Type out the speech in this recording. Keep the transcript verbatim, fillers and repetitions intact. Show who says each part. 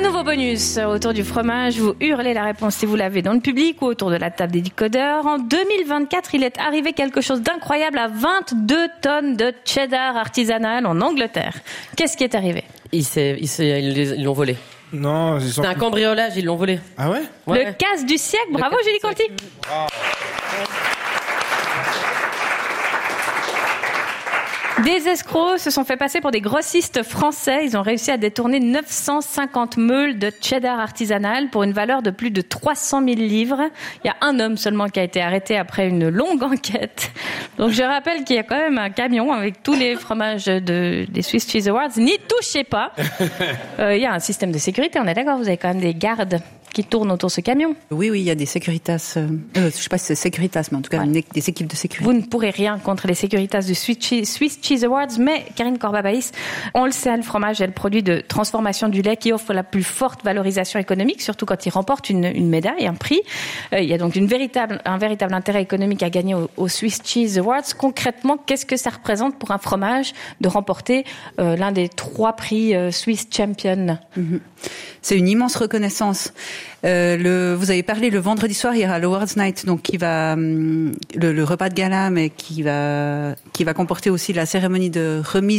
Speaker 1: Un nouveau bonus autour du fromage. Vous hurlez la réponse si vous l'avez dans le public ou autour de la table des décodeurs. En deux mille vingt-quatre, il est arrivé quelque chose d'incroyable à vingt-deux tonnes de cheddar artisanal en Angleterre. Qu'est-ce qui est arrivé ?
Speaker 2: Ils, s'est, ils, s'est, ils l'ont volé.
Speaker 3: Non, ils sont...
Speaker 2: C'est un cambriolage, ils l'ont volé.
Speaker 3: Ah ouais ?
Speaker 2: Ouais.
Speaker 1: Le casse du siècle. Bravo, Julie Conti.
Speaker 3: Wow.
Speaker 1: Des escrocs se sont fait passer pour des grossistes français. Ils ont réussi à détourner neuf cent cinquante meules de cheddar artisanal pour une valeur de plus de trois cent mille livres. Il y a un homme seulement qui a été arrêté après une longue enquête. Donc je rappelle qu'il y a quand même un camion avec tous les fromages de, des Swiss Cheese Awards. N'y touchez pas. Euh, il y a un système de sécurité, on est d'accord, vous avez quand même des gardes qui tournent autour de ce camion.
Speaker 4: Oui, oui, il y a des Securitas, euh, euh, je sais pas si c'est Securitas, mais en tout cas, ouais. Des équipes de sécurité.
Speaker 1: Vous ne pourrez rien contre les Securitas du Swiss Cheese Awards, mais Karine Corbabaïs, on le sait, le fromage est le produit de transformation du lait qui offre la plus forte valorisation économique, surtout quand il remporte une, une médaille, un prix. Euh, il y a donc une véritable, un véritable intérêt économique à gagner au, au Swiss Cheese Awards. Concrètement, qu'est-ce que ça représente pour un fromage de remporter euh, l'un des trois prix euh, Swiss Champion ?
Speaker 4: Mm-hmm. C'est une immense reconnaissance. Euh, le, vous avez parlé le vendredi soir, il y aura l'Awards Night, donc qui va hum, le, le repas de gala, mais qui va qui va comporter aussi la cérémonie de remise